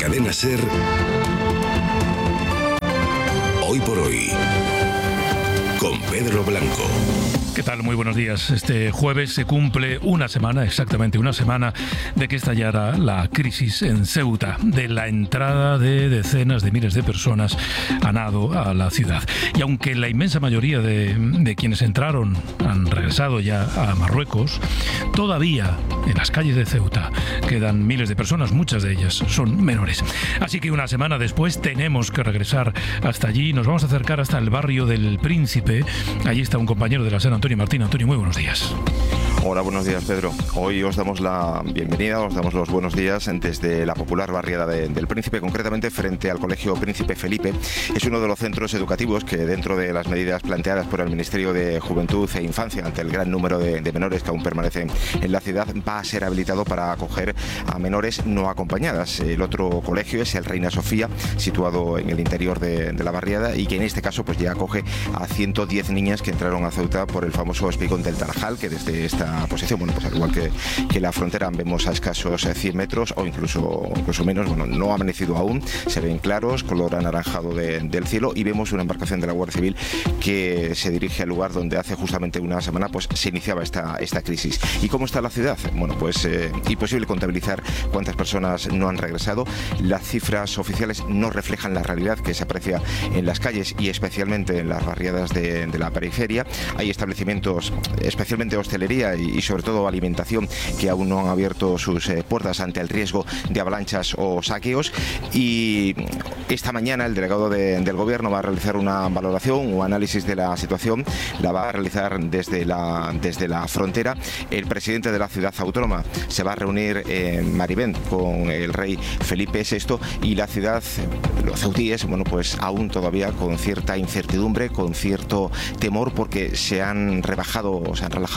Cadena SER, Hoy por Hoy, con Pedro Blanco. ¿Qué tal? Muy buenos días. Este jueves se cumple exactamente una semana, de que estallara la crisis en Ceuta, de la entrada de decenas de miles de personas a nado a la ciudad. Y aunque la inmensa mayoría de quienes entraron han regresado ya a Marruecos, todavía en las calles de Ceuta quedan miles de personas, muchas de ellas son menores. Así que una semana después tenemos que regresar hasta allí. Nos vamos a acercar hasta el barrio del Príncipe. Allí está un compañero de la SER, Antonio Martín. Antonio, muy buenos días. Hola, buenos días, Pedro. Hoy os damos la bienvenida, os damos los buenos días desde la popular barriada del Príncipe, concretamente frente al Colegio Príncipe Felipe. Es uno de los centros educativos que, dentro de las medidas planteadas por el Ministerio de Juventud e Infancia, ante el gran número de menores que aún permanecen en la ciudad, va a ser habilitado para acoger a menores no acompañadas. El otro colegio es el Reina Sofía, situado en el interior de la barriada, y que en este caso pues ya acoge a 110 niñas que entraron a Ceuta por el famoso espigón del Tarajal, que desde esta posición, bueno, pues al igual que la frontera, vemos a escasos 100 metros o incluso menos. Bueno, no ha amanecido aún, se ven claros, color anaranjado del cielo, y vemos una embarcación de la Guardia Civil que se dirige al lugar donde hace justamente una semana pues se iniciaba esta crisis. ¿Y cómo está la ciudad? Bueno, pues imposible contabilizar cuántas personas no han regresado. Las cifras oficiales no reflejan la realidad que se aprecia en las calles y especialmente en las barriadas de la periferia. Hay establecimientos, especialmente hostelería y sobre todo alimentación, que aún no han abierto sus puertas ante el riesgo de avalanchas o saqueos. Y esta mañana el delegado del gobierno va a realizar una valoración o análisis de la situación. La va a realizar desde la frontera. El presidente de la ciudad autónoma se va a reunir en Maribén con el rey Felipe VI, y la ciudad, los ceutíes, bueno, pues aún todavía con cierta incertidumbre, con cierto temor, porque se han relajado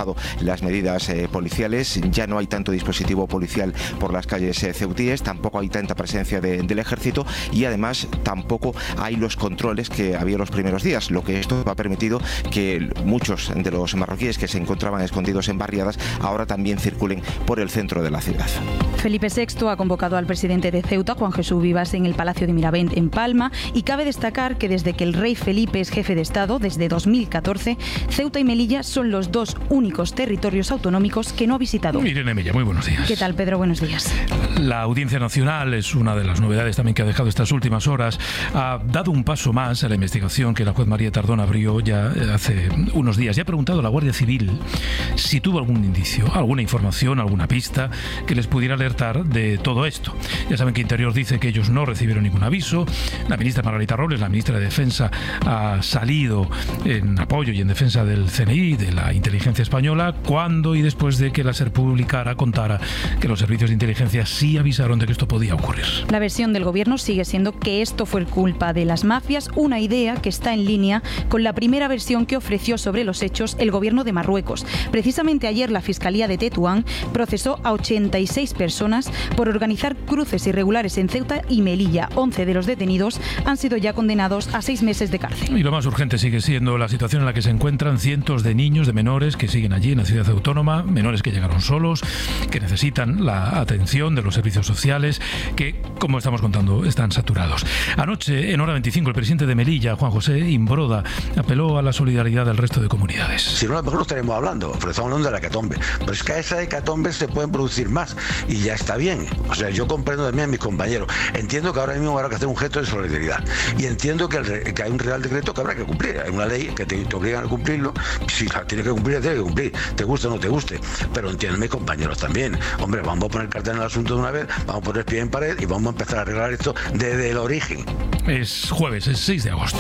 las medidas policiales. Ya no hay tanto dispositivo policial por las calles ceutíes, tampoco hay tanta presencia del ejército, y además tampoco hay los controles que había los primeros días, lo que esto ha permitido que muchos de los marroquíes que se encontraban escondidos en barriadas ahora también circulen por el centro de la ciudad. Felipe VI ha convocado al presidente de Ceuta, Juan Jesús Vivas, en el Palacio de Miravent en Palma, y cabe destacar que desde que el rey Felipe es jefe de Estado, desde 2014, Ceuta y Melilla son los dos únicos territorios autonómicos que no ha visitado. Irene Mella, muy buenos días. ¿Qué tal, Pedro? Buenos días. La Audiencia Nacional es una de las novedades también que ha dejado estas últimas horas. Ha dado un paso más a la investigación que la juez María Tardón abrió ya hace unos días. Ya ha preguntado a la Guardia Civil si tuvo algún indicio, alguna información, alguna pista que les pudiera alertar de todo esto. Ya saben que Interior dice que ellos no recibieron ningún aviso. La ministra Margarita Robles, la ministra de Defensa, ha salido en apoyo y en defensa del CNI, de la inteligencia española, cuando y después de que la SER contara que los servicios de inteligencia sí avisaron de que esto podía ocurrir. La versión del gobierno sigue siendo que esto fue culpa de las mafias, una idea que está en línea con la primera versión que ofreció sobre los hechos el gobierno de Marruecos. Precisamente ayer la Fiscalía de Tetuán procesó a 86 personas por organizar cruces irregulares en Ceuta y Melilla. 11 de los detenidos han sido ya condenados a 6 meses de cárcel. Y lo más urgente sigue siendo la situación en la que se encuentran cientos de niños, de menores que siguen allí en la ciudad autónoma, menores que llegaron solos, que necesitan la atención de los servicios sociales, que, como estamos contando, están saturados. Anoche, en hora 25, el presidente de Melilla, Juan José Imbroda, apeló a la solidaridad del resto de comunidades. Si no, a lo mejor no estaremos hablando, pero estamos hablando de la hecatombe. Pero es que a esa hecatombe se pueden producir más, y ya está bien. O sea, yo comprendo también a mis compañeros. Entiendo que ahora mismo habrá que hacer un gesto de solidaridad. Y entiendo que hay un real decreto que habrá que cumplir. Hay una ley que te obligan a cumplirlo. Si la tienes que cumplir, tienes que cumplir. Te guste o no te guste. Pero entienden mis compañeros también. Hombre, vamos a poner carta en el asunto de una vez, vamos a poner pie en pared y vamos a empezar a arreglar esto desde el origen. Es jueves, es 6 de agosto.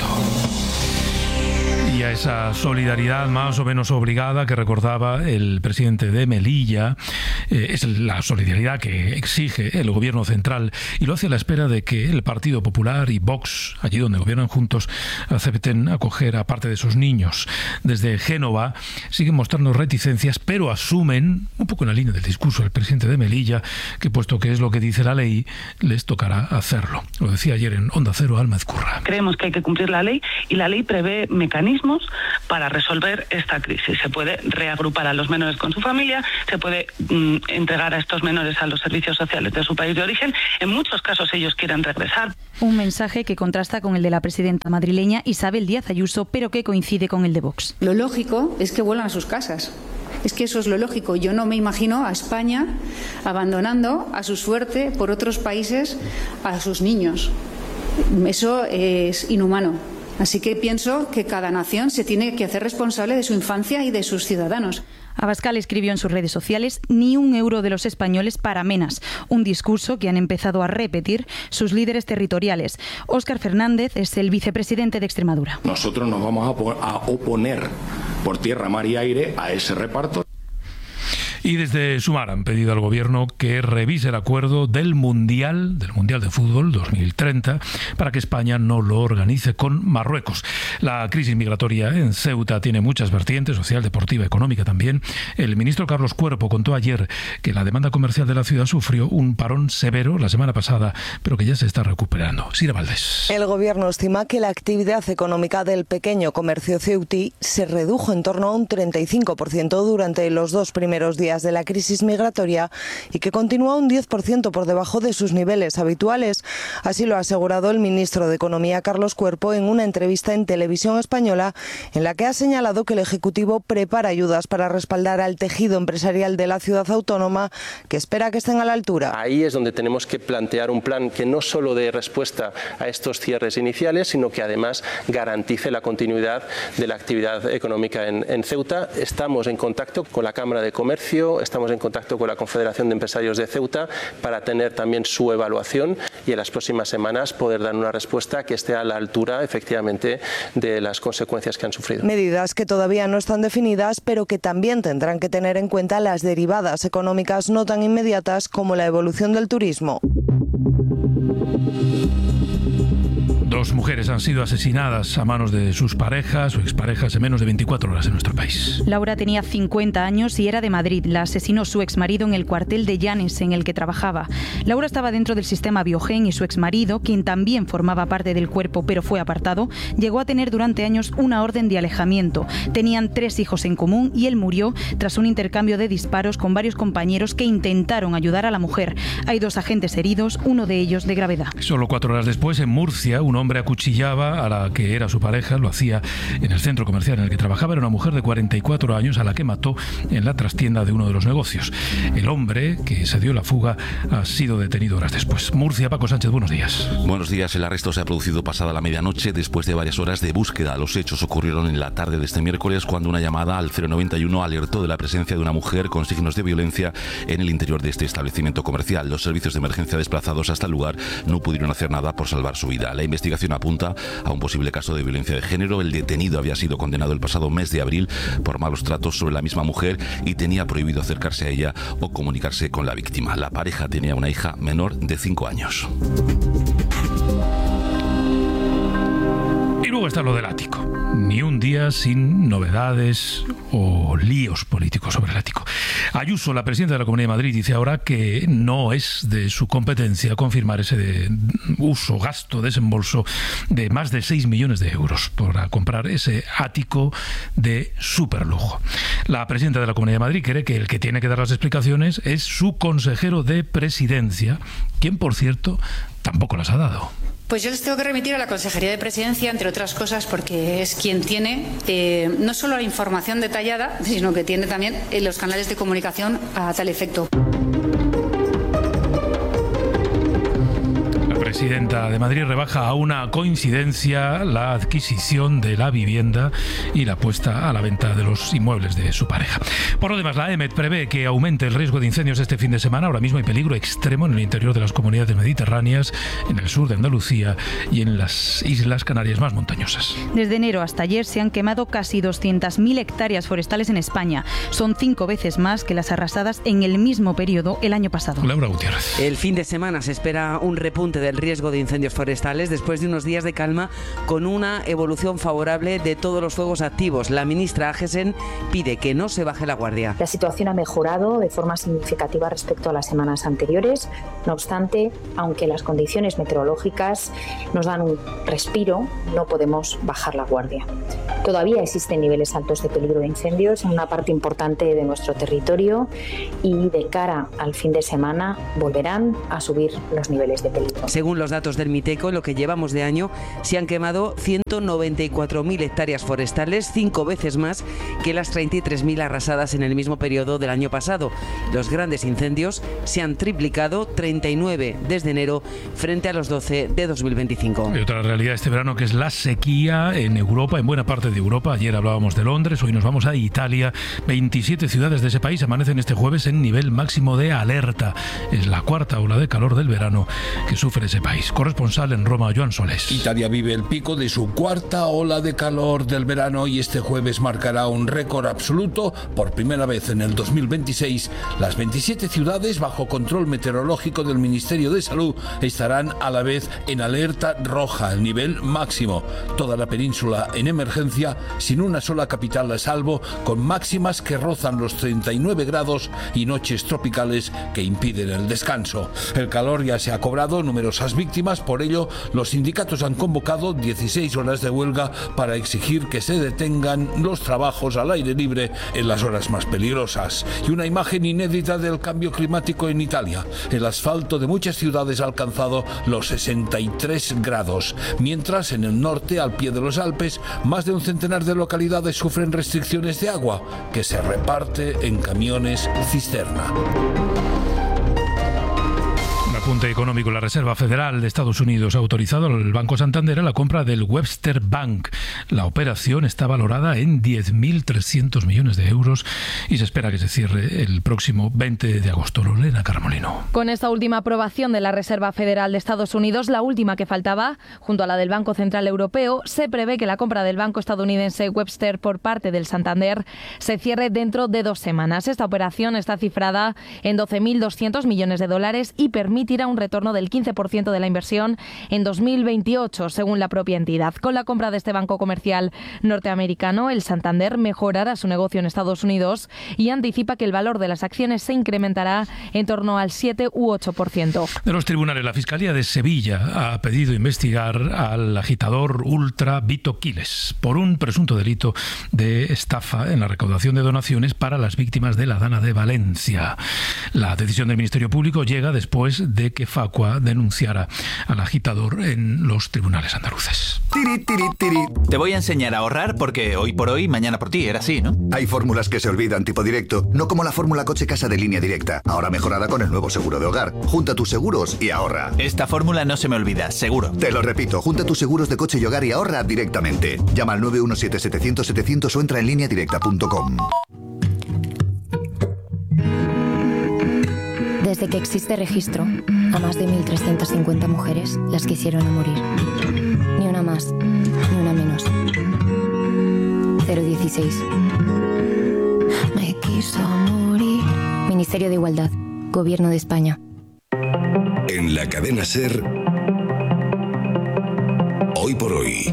Y a esa solidaridad más o menos obligada que recordaba el presidente de Melilla, es la solidaridad que exige el gobierno central, y lo hace a la espera de que el Partido Popular y Vox, allí donde gobiernan juntos, acepten acoger a parte de esos niños. Desde Génova siguen mostrando reticencias, pero asumen, un poco en la línea del discurso del presidente de Melilla, que puesto que es lo que dice la ley, les tocará hacerlo. Lo decía ayer en Onda Cero Alma Ezcurra. Creemos que hay que cumplir la ley, y la ley prevé mecanismos para resolver esta crisis. Se puede reagrupar a los menores con su familia, se puede entregar a estos menores a los servicios sociales de su país de origen. En muchos casos ellos quieren regresar. Un mensaje que contrasta con el de la presidenta madrileña Isabel Díaz Ayuso, pero que coincide con el de Vox. Lo lógico es que vuelvan a sus casas. Es que eso es lo lógico. Yo no me imagino a España abandonando a su suerte por otros países a sus niños. Eso es inhumano. Así que pienso que cada nación se tiene que hacer responsable de su infancia y de sus ciudadanos. Abascal escribió en sus redes sociales: ni un euro de los españoles para Menas, un discurso que han empezado a repetir sus líderes territoriales. Óscar Fernández es el vicepresidente de Extremadura. Nosotros nos vamos a oponer por tierra, mar y aire a ese reparto. Y desde Sumar han pedido al Gobierno que revise el acuerdo del Mundial de Fútbol 2030 para que España no lo organice con Marruecos. La crisis migratoria en Ceuta tiene muchas vertientes, social, deportiva, económica también. El ministro Carlos Cuerpo contó ayer que la demanda comercial de la ciudad sufrió un parón severo la semana pasada, pero que ya se está recuperando. Sira Valdés. El Gobierno estima que la actividad económica del pequeño comercio ceutí se redujo en torno a un 35% durante los 2 primeros días de la crisis migratoria y que continúa un 10% por debajo de sus niveles habituales. Así lo ha asegurado el ministro de Economía, Carlos Cuerpo, en una entrevista en Televisión Española, en la que ha señalado que el Ejecutivo prepara ayudas para respaldar al tejido empresarial de la ciudad autónoma, que espera que estén a la altura. Ahí es donde tenemos que plantear un plan que no solo dé respuesta a estos cierres iniciales, sino que además garantice la continuidad de la actividad económica en Ceuta. Estamos en contacto con la Cámara de Comercio, estamos en contacto con la Confederación de Empresarios de Ceuta para tener también su evaluación y en las próximas semanas poder dar una respuesta que esté a la altura, efectivamente, de las consecuencias que han sufrido. Medidas que todavía no están definidas, pero que también tendrán que tener en cuenta las derivadas económicas no tan inmediatas como la evolución del turismo. 2 mujeres han sido asesinadas a manos de sus parejas o exparejas en menos de 24 horas en nuestro país. Laura tenía 50 años y era de Madrid. La asesinó su exmarido en el cuartel de Llanes en el que trabajaba. Laura estaba dentro del sistema Biogen y su exmarido, quien también formaba parte del cuerpo pero fue apartado, llegó a tener durante años una orden de alejamiento. Tenían 3 hijos en común y él murió tras un intercambio de disparos con varios compañeros que intentaron ayudar a la mujer. Hay 2 agentes heridos, uno de ellos de gravedad. Solo 4 horas después, en Murcia, un hombre acuchillaba a la que era su pareja, lo hacía en el centro comercial en el que trabajaba. Era una mujer de 44 años a la que mató en la trastienda de uno de los negocios. El hombre que se dio la fuga ha sido detenido horas después. Murcia, Paco Sánchez, buenos días. Buenos días. El arresto se ha producido pasada la medianoche después de varias horas de búsqueda. Los hechos ocurrieron en la tarde de este miércoles cuando una llamada al 091 alertó de la presencia de una mujer con signos de violencia en el interior de este establecimiento comercial. Los servicios de emergencia desplazados hasta el lugar no pudieron hacer nada por salvar su vida. La investigación apunta a un posible caso de violencia de género. El detenido había sido condenado el pasado mes de abril por malos tratos sobre la misma mujer y tenía prohibido acercarse a ella o comunicarse con la víctima. La pareja tenía una hija menor de 5 años. Y luego está lo del ático. Ni un día sin novedades o líos políticos sobre el ático. Ayuso, la presidenta de la Comunidad de Madrid, dice ahora que no es de su competencia confirmar ese gasto, desembolso de más de 6 millones de euros para comprar ese ático de superlujo. La presidenta de la Comunidad de Madrid cree que el que tiene que dar las explicaciones es su consejero de presidencia, quien, por cierto, tampoco las ha dado. Pues yo les tengo que remitir a la Consejería de Presidencia, entre otras cosas, porque es quien tiene no solo la información detallada, sino que tiene también los canales de comunicación a tal efecto. La presidenta de Madrid rebaja a una coincidencia la adquisición de la vivienda y la puesta a la venta de los inmuebles de su pareja. Por lo demás, la EMET prevé que aumente el riesgo de incendios este fin de semana. Ahora mismo hay peligro extremo en el interior de las comunidades mediterráneas, en el sur de Andalucía y en las Islas Canarias más montañosas. Desde enero hasta ayer se han quemado casi 200.000 hectáreas forestales en España. Son 5 veces más que las arrasadas en el mismo periodo el año pasado. Laura Gutiérrez. El fin de semana se espera un repunte del riesgo de incendios forestales después de unos días de calma con una evolución favorable de todos los fuegos activos. La ministra Agesen pide que no se baje la guardia. La situación ha mejorado de forma significativa respecto a las semanas anteriores. No obstante, aunque las condiciones meteorológicas nos dan un respiro, no podemos bajar la guardia. Todavía existen niveles altos de peligro de incendios en una parte importante de nuestro territorio y de cara al fin de semana volverán a subir los niveles de peligro. Según los datos del Miteco, en lo que llevamos de año se han quemado 194.000 hectáreas forestales, 5 veces más que las 33.000 arrasadas en el mismo periodo del año pasado. Los grandes incendios se han triplicado, 39 desde enero frente a los 12 de 2025. Y otra realidad este verano que es la sequía en Europa, en buena parte de Europa. Ayer hablábamos de Londres, hoy nos vamos a Italia. 27 ciudades de ese país amanecen este jueves en nivel máximo de alerta. Es la cuarta ola de calor del verano que sufre ese país. Corresponsal en Roma, Joan Solés. Italia vive el pico de su cuarta ola de calor del verano y este jueves marcará un récord absoluto. Por primera vez en el 2026, las 27 ciudades bajo control meteorológico del Ministerio de Salud estarán a la vez en alerta roja, el nivel máximo. Toda la península en emergencia, sin una sola capital a salvo, con máximas que rozan los 39 grados y noches tropicales que impiden el descanso. El calor ya se ha cobrado numerosas víctimas, por ello los sindicatos han convocado 16 horas de huelga para exigir que se detengan los trabajos al aire libre en las horas más peligrosas. Y una imagen inédita del cambio climático en Italia. El asfalto de muchas ciudades ha alcanzado los 63 grados, mientras en el norte, al pie de los Alpes, más de un centenar de localidades sufren restricciones de agua que se reparte en camiones cisterna. Apunte económico. La Reserva Federal de Estados Unidos ha autorizado al Banco Santander a la compra del Webster Bank. La operación está valorada en 10.300 millones de euros y se espera que se cierre el próximo 20 de agosto. Lorena Carmolino. Con esta última aprobación de la Reserva Federal de Estados Unidos, la última que faltaba, junto a la del Banco Central Europeo, se prevé que la compra del banco estadounidense Webster por parte del Santander se cierre dentro de 2 semanas. Esta operación está cifrada en 12.200 millones de dólares y permitirá un retorno del 15% de la inversión en 2028, según la propia entidad. Con la compra de este banco comercial norteamericano, el Santander mejorará su negocio en Estados Unidos y anticipa que el valor de las acciones se incrementará en torno al 7 u 8%. De los tribunales, la Fiscalía de Sevilla ha pedido investigar al agitador ultra Vito Quiles por un presunto delito de estafa en la recaudación de donaciones para las víctimas de la Dana de Valencia. La decisión del Ministerio Público llega después de que Facua denunciara al agitador en los tribunales andaluces. Tiri, tiri, tiri. Te voy a enseñar a ahorrar porque hoy por hoy, mañana por ti, era así, ¿no? Hay fórmulas que se olvidan tipo directo, no como la fórmula coche-casa de Línea Directa, ahora mejorada con el nuevo seguro de hogar. Junta tus seguros y ahorra. Esta fórmula no se me olvida, seguro. Te lo repito, junta tus seguros de coche y hogar y ahorra directamente. Llama al 917-700-700 o entra en lineadirecta.com. Desde que existe registro, a más de 1.350 mujeres las quisieron a morir. Ni una más, ni una menos. 016. Me quiso morir. Ministerio de Igualdad, Gobierno de España. En la cadena SER, Hoy por Hoy,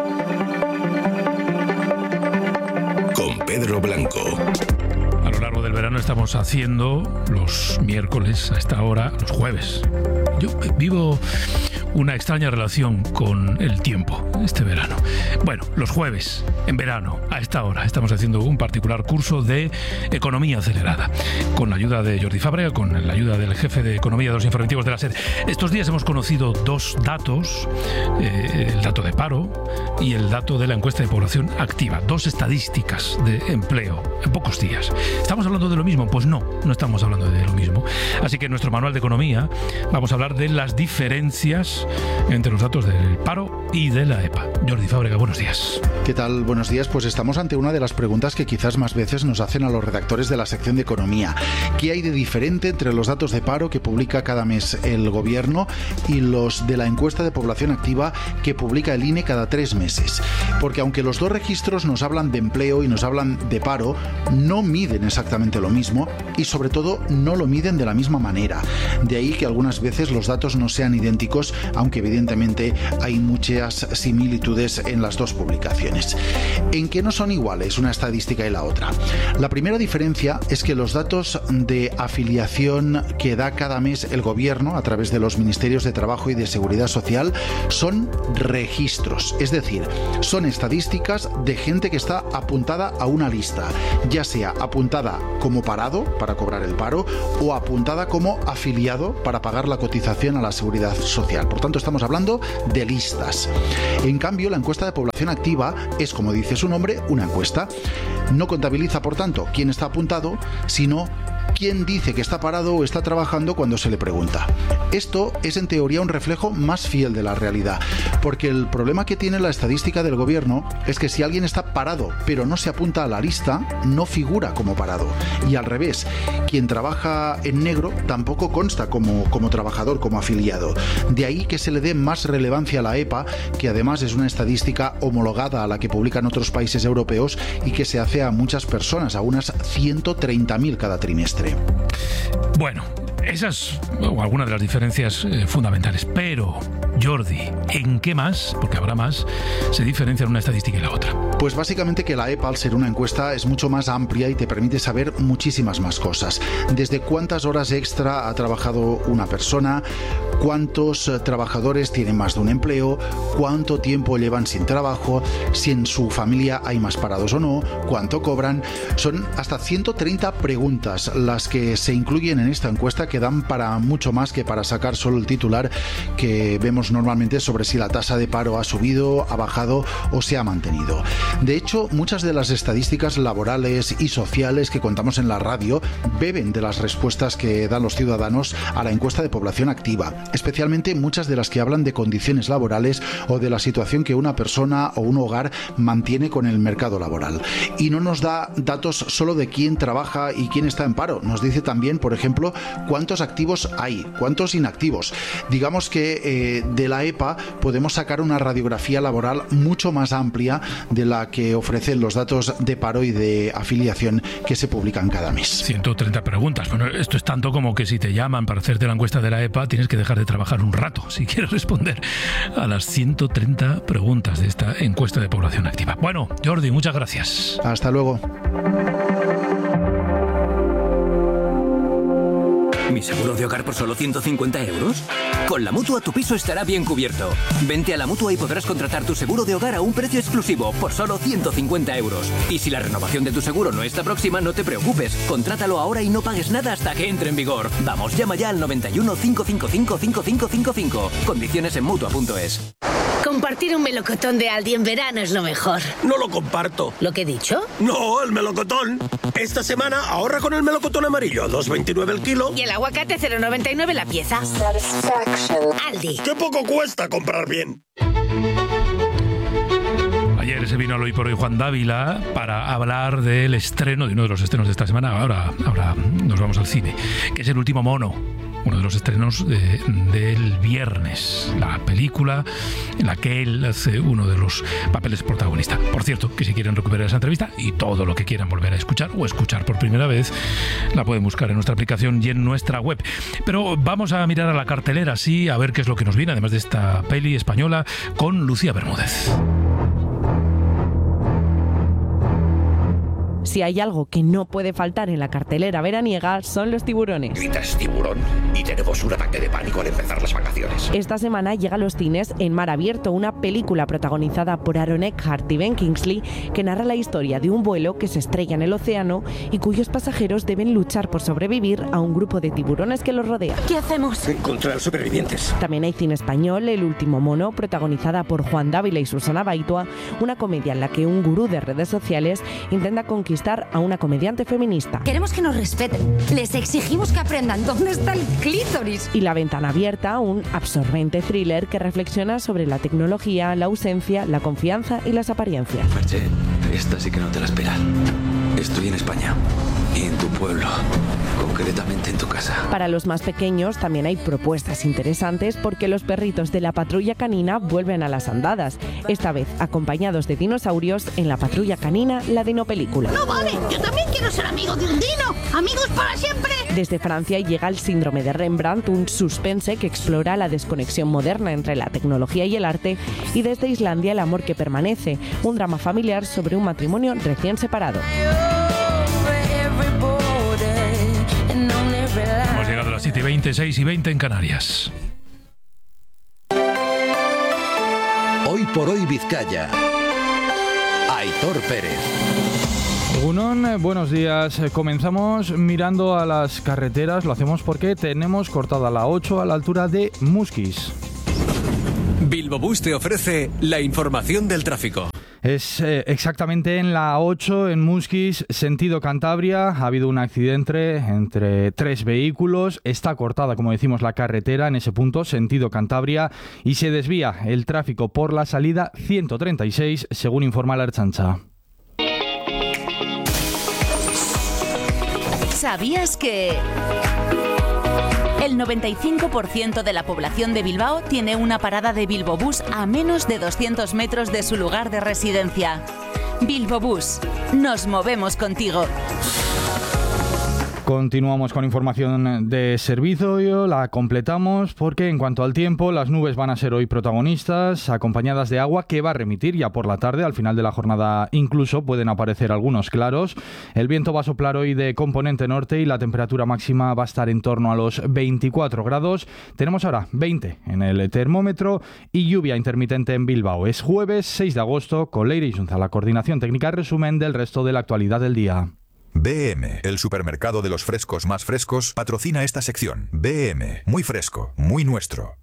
con Pedro Blanco. A lo largo del verano estamos haciendo los miércoles a esta hora, los jueves. Yo vivo una extraña relación con el tiempo este verano. Bueno, los jueves, en verano, a esta hora, estamos haciendo un particular curso de economía acelerada, con la ayuda de Jordi Fábrega, con la ayuda del jefe de economía de los informativos de la SER. Estos días hemos conocido 2 datos, el dato de paro y el dato de la encuesta de población activa, 2 estadísticas de empleo en pocos días. ¿Estamos hablando de lo mismo? Pues no estamos hablando de lo mismo. Así que en nuestro manual de economía vamos a hablar de las diferencias entre los datos del paro y de la EPA. Jordi Fábrega, buenos días. ¿Qué tal? Buenos días. Pues estamos ante una de las preguntas que quizás más veces nos hacen a los redactores de la sección de economía. ¿Qué hay de diferente entre los datos de paro que publica cada mes el gobierno y los de la encuesta de población activa que publica el INE cada 3 meses? Porque aunque los 2 registros nos hablan de empleo y nos hablan de paro, no miden exactamente lo mismo y sobre todo no lo miden de la misma manera. De ahí que algunas veces los datos no sean idénticos, aunque evidentemente hay mucha varias similitudes en las dos publicaciones. ¿En qué no son iguales una estadística y la otra? La primera diferencia es que los datos de afiliación que da cada mes el gobierno a través de los ministerios de Trabajo y de Seguridad Social son registros, es decir, son estadísticas de gente que está apuntada a una lista, ya sea apuntada como parado para cobrar el paro o apuntada como afiliado para pagar la cotización a la Seguridad Social. Por tanto, estamos hablando de listas. En cambio, la encuesta de población activa es, como dice su nombre, una encuesta. No contabiliza, por tanto, quién está apuntado, sino quién dice que está parado o está trabajando cuando se le pregunta. Esto es en teoría un reflejo más fiel de la realidad, porque el problema que tiene la estadística del gobierno es que si alguien está parado pero no se apunta a la lista, no figura como parado. Y al revés, quien trabaja en negro tampoco consta como trabajador, como afiliado. De ahí que se le dé más relevancia a la EPA, que además es una estadística homologada a la que publican otros países europeos y que se hace a muchas personas, a unas 130.000 cada trimestre. Bueno, esas o algunas de las diferencias fundamentales, pero Jordi, ¿en qué más, porque habrá más, se diferencian una estadística y la otra? Pues básicamente que la EPA, al ser una encuesta, es mucho más amplia y te permite saber muchísimas más cosas. Desde cuántas horas extra ha trabajado una persona, cuántos trabajadores tienen más de un empleo, cuánto tiempo llevan sin trabajo, si en su familia hay más parados o no, cuánto cobran. Son hasta 130 preguntas las que se incluyen en esta encuesta, que dan para mucho más que para sacar solo el titular que vemos normalmente sobre si la tasa de paro ha subido, ha bajado o se ha mantenido. De hecho, muchas de las estadísticas laborales y sociales que contamos en la radio beben de las respuestas que dan los ciudadanos a la encuesta de población activa, especialmente muchas de las que hablan de condiciones laborales o de la situación que una persona o un hogar mantiene con el mercado laboral. Y no nos da datos solo de quién trabaja y quién está en paro, nos dice también, por ejemplo, cuántos activos hay, cuántos inactivos. Digamos que de la EPA podemos sacar una radiografía laboral mucho más amplia de la que ofrecen los datos de paro y de afiliación que se publican cada mes. 130 preguntas. Bueno, esto es tanto como que si te llaman para hacerte la encuesta de la EPA, tienes que dejar de trabajar un rato si quieres responder a las 130 preguntas de esta encuesta de población activa. Bueno, Jordi, muchas gracias. Hasta luego. ¿Mi seguro de hogar por solo 150 euros? Con la Mutua tu piso estará bien cubierto. Vente a la Mutua y podrás contratar tu seguro de hogar a un precio exclusivo por solo 150 euros. Y si la renovación de tu seguro no está próxima, no te preocupes. Contrátalo ahora y no pagues nada hasta que entre en vigor. Vamos, llama ya al 91 555 5555. Condiciones en Mutua.es. Compartir un melocotón de Aldi en verano es lo mejor. No lo comparto. ¿Lo que he dicho? No, el melocotón. Esta semana ahorra con el melocotón amarillo a 2,29 el kilo. Y el aguacate 0,99 la pieza. Aldi. ¡Qué poco cuesta comprar bien! Ayer se vino al Hoy por Hoy Juan Dávila para hablar del estreno, de uno de los estrenos de esta semana. Ahora nos vamos al cine, que es El último mono. Uno de los estrenos del viernes, la película en la que él hace uno de los papeles protagonistas. Por cierto, que si quieren recuperar esa entrevista y todo lo que quieran volver a escuchar o escuchar por primera vez, la pueden buscar en nuestra aplicación y en nuestra web. Pero vamos a mirar a la cartelera, sí, a ver qué es lo que nos viene, además de esta peli española, con Lucía Bermúdez. Si hay algo que no puede faltar en la cartelera veraniega, son los tiburones. Gritas tiburón y tenemos un ataque de pánico al empezar las vacaciones. Esta semana llega a los cines En mar abierto, una película protagonizada por Aaron Eckhart y Ben Kingsley, que narra la historia de un vuelo que se estrella en el océano y cuyos pasajeros deben luchar por sobrevivir a un grupo de tiburones que los rodea. ¿Qué hacemos? Encontrar supervivientes. También hay cine español, El último mono, protagonizada por Juan Dávila y Susana Baitua, una comedia en la que un gurú de redes sociales intenta conquistar a una comediante feminista. Queremos que nos respeten. Les exigimos que aprendan dónde está el clítoris. Y La ventana abierta, un absorbente thriller que reflexiona sobre la tecnología, la ausencia, la confianza y las apariencias. Merche, esta sí que no te la esperas. Estoy en España y en tu pueblo. concretamente en tu casa. Para los más pequeños también hay propuestas interesantes porque los perritos de la patrulla canina vuelven a las andadas, esta vez acompañados de dinosaurios en la patrulla canina, la dinopelícula. ¡No vale! ¡Yo también quiero ser amigo de un dino! ¡Amigos para siempre! Desde Francia llega El síndrome de Rembrandt, un suspense que explora la desconexión moderna entre la tecnología y el arte, y desde Islandia El amor que permanece, un drama familiar sobre un matrimonio recién separado. Hemos llegado a las 7:20, 6:20 en Canarias. Hoy por hoy Vizcaya. Aitor Pérez. Egunon, buenos días. Comenzamos mirando a las carreteras. Lo hacemos porque tenemos cortada la 8 a la altura de Muskiz. Bilbobús te ofrece la información del tráfico. Es exactamente en la 8 en Muskiz, sentido Cantabria. Ha habido un accidente entre 3 vehículos. Está cortada, como decimos, la carretera en ese punto, sentido Cantabria, y se desvía el tráfico por la salida 136, según informa la Ertzaintza. ¿Sabías que el 95% de la población de Bilbao tiene una parada de Bilbobús a menos de 200 metros de su lugar de residencia? Bilbobús, nos movemos contigo. Continuamos con información de servicio, la completamos porque en cuanto al tiempo, las nubes van a ser hoy protagonistas, acompañadas de agua que va a remitir ya por la tarde. Al final de la jornada incluso pueden aparecer algunos claros. El viento va a soplar hoy de componente norte y la temperatura máxima va a estar en torno a los 24 grados. Tenemos ahora 20 en el termómetro y lluvia intermitente en Bilbao. Es jueves 6 de agosto con Leire Isunza, la coordinación técnica, resumen del resto de la actualidad del día. BM, el supermercado de los frescos más frescos, patrocina esta sección. BM, muy fresco, muy nuestro.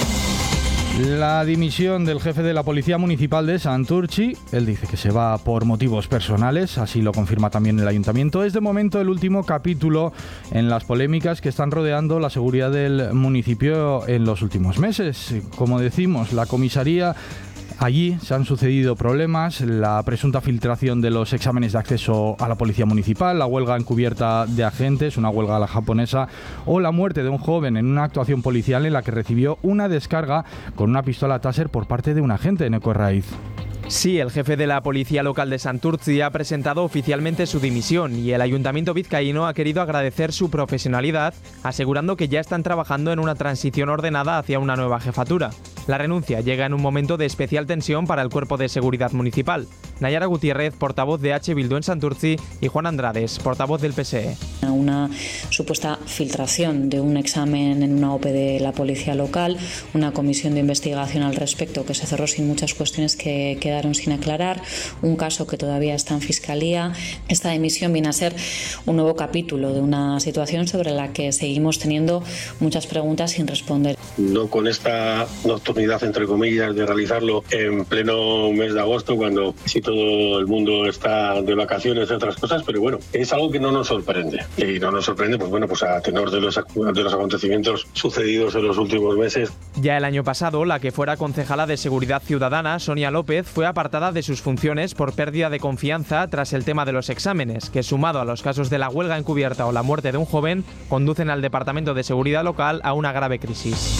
La dimisión del jefe de la Policía Municipal de Santurtzi, él dice que se va por motivos personales, así lo confirma también el Ayuntamiento, es de momento el último capítulo en las polémicas que están rodeando la seguridad del municipio en los últimos meses. Como decimos, la comisaría... Allí se han sucedido problemas, la presunta filtración de los exámenes de acceso a la policía municipal, la huelga encubierta de agentes, una huelga a la japonesa, o la muerte de un joven en una actuación policial en la que recibió una descarga con una pistola Taser por parte de un agente en Ecoerraiz. Sí, el jefe de la policía local de Santurtzi ha presentado oficialmente su dimisión y el ayuntamiento vizcaíno ha querido agradecer su profesionalidad, asegurando que ya están trabajando en una transición ordenada hacia una nueva jefatura. La renuncia llega en un momento de especial tensión para el cuerpo de seguridad municipal. Nayara Gutiérrez, portavoz de H. Bildu en Santurtzi, y Juan Andrades, portavoz del PSE. Una supuesta filtración de un examen en una OPE de la policía local, una comisión de investigación al respecto que se cerró sin muchas cuestiones que quedaron sin aclarar, un caso que todavía está en fiscalía. Esta dimisión viene a ser un nuevo capítulo de una situación sobre la que seguimos teniendo muchas preguntas sin responder. No con esta nocturnidad, entre comillas, de realizarlo en pleno mes de agosto, cuando sí todo el mundo está de vacaciones y otras cosas, pero bueno, es algo que no nos sorprende. Y no nos sorprende, pues bueno, pues a tenor de los acontecimientos sucedidos en los últimos meses. Ya el año pasado, la que fuera concejala de Seguridad Ciudadana, Sonia López, fue apartada de sus funciones por pérdida de confianza tras el tema de los exámenes, que sumado a los casos de la huelga encubierta o la muerte de un joven, conducen al Departamento de Seguridad Local a una grave crisis.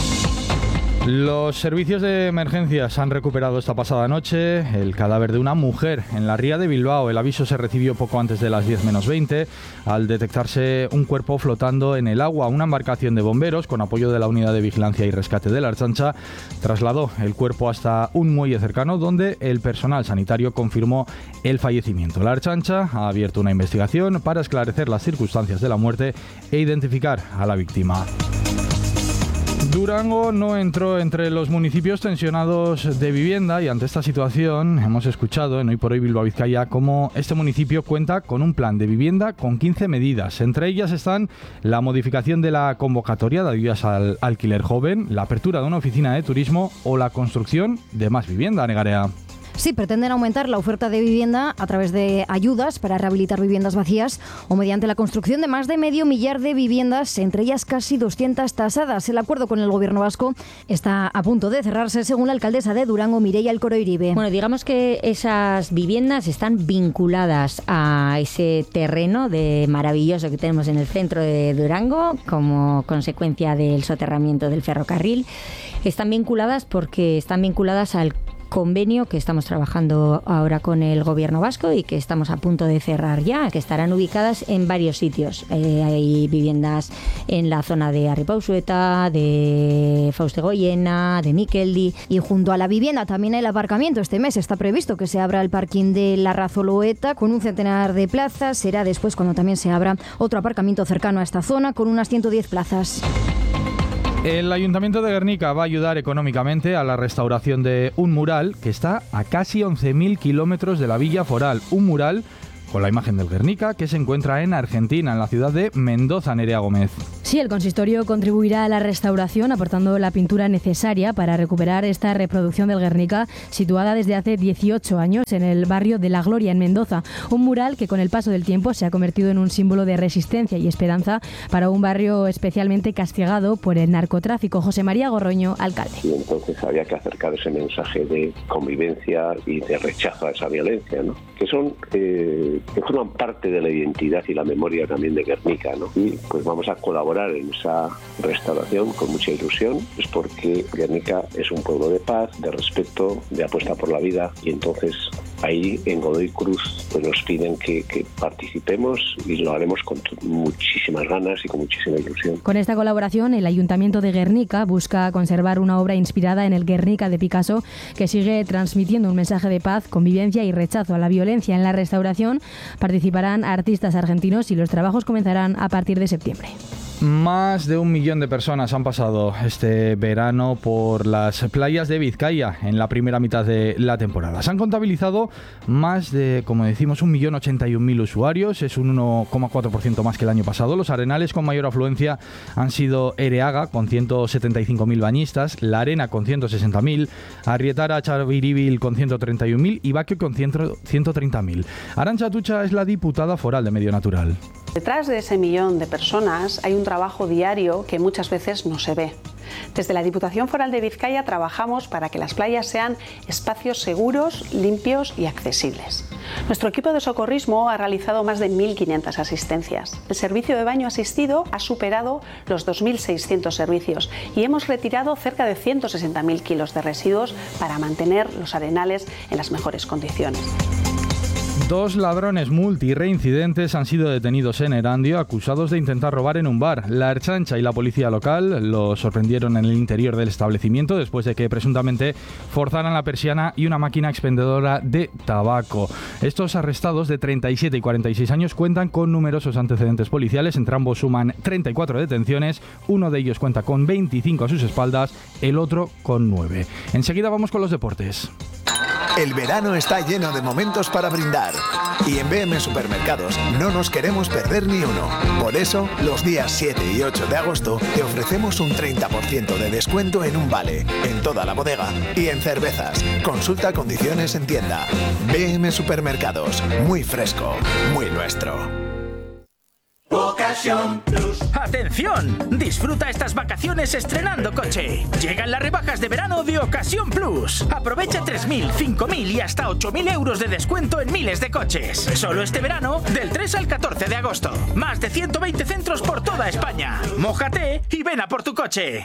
Los servicios de emergencias han recuperado esta pasada noche el cadáver de una mujer en la ría de Bilbao. El aviso se recibió poco antes de las 10 menos 20 al detectarse un cuerpo flotando en el agua. Una embarcación de bomberos con apoyo de la Unidad de Vigilancia y Rescate de la Ertzaintza trasladó el cuerpo hasta un muelle cercano donde el personal sanitario confirmó el fallecimiento. La Ertzaintza ha abierto una investigación para esclarecer las circunstancias de la muerte e identificar a la víctima. Durango no entró entre los municipios tensionados de vivienda y ante esta situación hemos escuchado en Hoy por Hoy Bilbao Vizcaya cómo este municipio cuenta con un plan de vivienda con 15 medidas. Entre ellas están la modificación de la convocatoria de ayudas al alquiler joven, la apertura de una oficina de turismo o la construcción de más vivienda, Negarea. Sí, pretenden aumentar la oferta de vivienda a través de ayudas para rehabilitar viviendas vacías o mediante la construcción de más de 500.000 de viviendas, entre ellas casi 200 tasadas. El acuerdo con el Gobierno vasco está a punto de cerrarse, según la alcaldesa de Durango, Mireia Alcoro Iribe. Bueno, digamos que esas viviendas están vinculadas a ese terreno maravilloso que tenemos en el centro de Durango como consecuencia del soterramiento del ferrocarril. Están vinculadas porque están vinculadas al convenio que estamos trabajando ahora con el Gobierno vasco y que estamos a punto de cerrar ya, que estarán ubicadas en varios sitios. Hay viviendas en la zona de Arripausueta, de Faustegoyena, de Mikeldi. Y junto a la vivienda también el aparcamiento. Este mes está previsto que se abra el parking de la Razoloeta con un centenar de plazas. Será después cuando también se abra otro aparcamiento cercano a esta zona con unas 110 plazas. El Ayuntamiento de Guernica va a ayudar económicamente a la restauración de un mural que está a casi 11.000 kilómetros de la Villa Foral. Un mural con la imagen del Guernica que se encuentra en Argentina, en la ciudad de Mendoza. Nerea Gómez. Sí, el consistorio contribuirá a la restauración aportando la pintura necesaria para recuperar esta reproducción del Guernica, situada desde hace 18 años en el barrio de La Gloria, en Mendoza. Un mural que con el paso del tiempo se ha convertido en un símbolo de resistencia y esperanza para un barrio especialmente castigado por el narcotráfico. José María Gorroño, alcalde. Y entonces había que acercar ese mensaje de convivencia y de rechazo a esa violencia, ¿no? Que forman parte de la identidad y la memoria también de Guernica, ¿no? Y pues vamos a colaborar en esa restauración con mucha ilusión, es porque Guernica es un pueblo de paz, de respeto, de apuesta por la vida, y entonces ahí en Godoy Cruz pues nos piden que participemos y lo haremos con muchísimas ganas y con muchísima ilusión. Con esta colaboración, el Ayuntamiento de Guernica busca conservar una obra inspirada en el Guernica de Picasso, que sigue transmitiendo un mensaje de paz, convivencia y rechazo a la violencia. En la restauración participarán artistas argentinos y los trabajos comenzarán a partir de septiembre. Más de 1 millón de personas han pasado este verano por las playas de Vizcaya en la primera mitad de la temporada. Se han contabilizado más de, como decimos, 1.081.000 usuarios. Es un 1,4% más que el año pasado. Los arenales con mayor afluencia han sido Ereaga, con 175.000 bañistas, La Arena, con 160.000, Arrietara Chaviribil, con 131.000 y Baquio, con 130.000. Arantxa Atutxa es la diputada foral de Medio Natural. Detrás de ese millón de personas hay un trabajo diario que muchas veces no se ve. Desde la Diputación Foral de Vizcaya trabajamos para que las playas sean espacios seguros, limpios y accesibles. Nuestro equipo de socorrismo ha realizado más de 1.500 asistencias. El servicio de baño asistido ha superado los 2.600 servicios y hemos retirado cerca de 160.000 kilos de residuos para mantener los arenales en las mejores condiciones. 2 ladrones multireincidentes han sido detenidos en Erandio, acusados de intentar robar en un bar. La Ertzaintza y la policía local los sorprendieron en el interior del establecimiento después de que presuntamente forzaran la persiana y una máquina expendedora de tabaco. Estos arrestados, de 37 y 46 años, cuentan con numerosos antecedentes policiales. Entre ambos suman 34 detenciones. Uno de ellos cuenta con 25 a sus espaldas, el otro con 9. Enseguida vamos con los deportes. El verano está lleno de momentos para brindar y en BM Supermercados no nos queremos perder ni uno. Por eso, los días 7 y 8 de agosto te ofrecemos un 30% de descuento en un vale, en toda la bodega y en cervezas. Consulta condiciones en tienda. BM Supermercados, muy fresco, muy nuestro. Ocasión Plus. ¡Atención! Disfruta estas vacaciones estrenando coche. Llegan las rebajas de verano de Ocasión Plus. Aprovecha 3.000, 5.000 y hasta 8.000 euros de descuento en miles de coches. Solo este verano, del 3 al 14 de agosto. Más de 120 centros por toda España. Mójate y ven a por tu coche.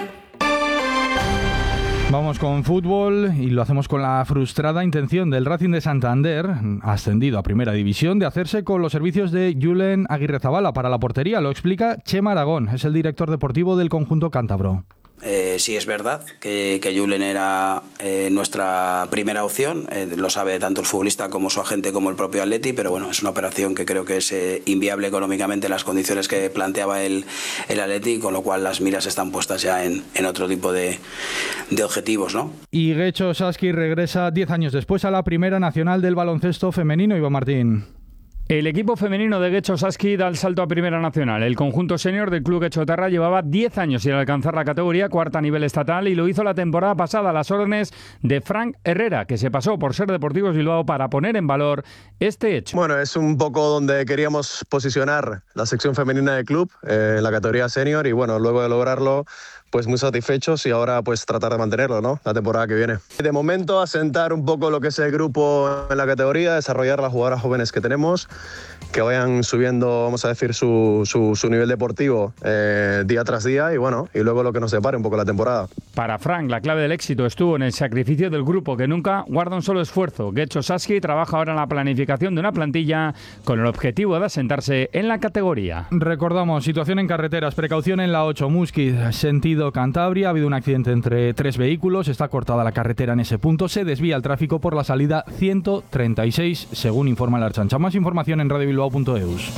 Vamos con fútbol y lo hacemos con la frustrada intención del Racing de Santander, ascendido a Primera División, de hacerse con los servicios de Julen Aguirrezabala para la portería. Lo explica Chema Aragón, es el director deportivo del conjunto cántabro. Sí, es verdad que Julen era nuestra primera opción, lo sabe tanto el futbolista como su agente como el propio Atleti, pero bueno, es una operación que creo que es inviable económicamente en las condiciones que planteaba el Atleti, con lo cual las miras están puestas ya en otro tipo de objetivos, ¿no? Y Guecho Saski regresa 10 años después a la Primera Nacional del baloncesto femenino, Iván Martín. El equipo femenino de Getxo Saski da el salto a Primera Nacional. El conjunto senior del Club Getxotarra llevaba 10 años sin alcanzar la categoría cuarta a nivel estatal y lo hizo la temporada pasada a las órdenes de Frank Herrera, que se pasó por Ser Deportivos Bilbao para poner en valor este hecho. Bueno, es un poco donde queríamos posicionar la sección femenina del club en la categoría senior y bueno, luego de lograrlo, pues muy satisfechos y ahora pues tratar de mantenerlo, ¿no? La temporada que viene. De momento asentar un poco lo que es el grupo en la categoría, desarrollar las jugadoras jóvenes que tenemos, que vayan subiendo, vamos a decir, su nivel deportivo día tras día y bueno, y luego lo que nos separe un poco la temporada. Para Frank, la clave del éxito estuvo en el sacrificio del grupo, que nunca guarda un solo esfuerzo. Getxo Saski trabaja ahora en la planificación de una plantilla con el objetivo de asentarse en la categoría. Recordamos, situación en carreteras, precaución en la 8, Muskiz, sentido Cantabria. Ha habido un accidente entre 3 vehículos, está cortada la carretera en ese punto, se desvía el tráfico por la salida 136, según informa la Ertzaintza. Más información en radiobilbao.eus.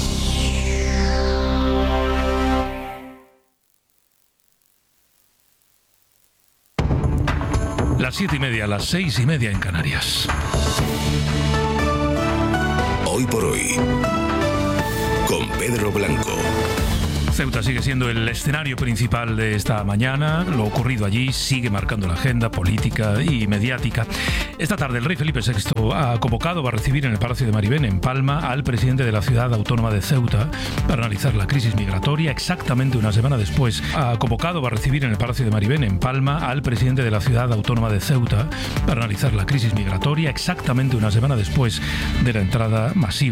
Las 7:30, las 6:30 en Canarias. Hoy por hoy, con Pedro Blanco. Ceuta sigue siendo el escenario principal de esta mañana. Lo ocurrido allí sigue marcando la agenda política y mediática. Esta tarde el rey Felipe VI ha convocado, va a recibir en el Palacio de Maribén, en Palma, al presidente de la ciudad autónoma de Ceuta para analizar la crisis migratoria. Exactamente una semana después ha convocado, va a recibir en el Palacio de Maribén, en Palma, al presidente de la ciudad autónoma de Ceuta para analizar la crisis migratoria. Exactamente una semana después de la entrada masiva